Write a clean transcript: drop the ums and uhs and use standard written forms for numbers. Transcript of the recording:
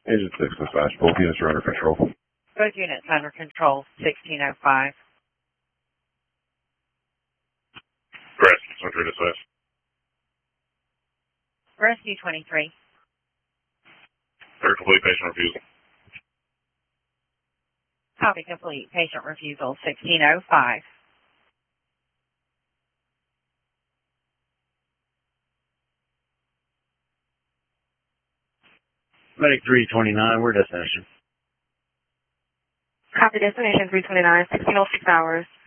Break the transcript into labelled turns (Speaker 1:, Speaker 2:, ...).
Speaker 1: Agent 6 dispatch. Both units are under control.
Speaker 2: Both units under control, 1605.
Speaker 1: Rescue 23 dispatch.
Speaker 2: Rescue 23.
Speaker 1: Very complete patient refusal.
Speaker 2: Copy complete. Patient refusal, 1605.
Speaker 3: Medic 329, we're destination.
Speaker 4: Copy destination 329, 1606 hours.